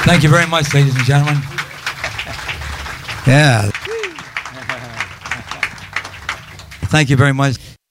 Thank you very much, ladies and gentlemen. Yeah. Thank you very much.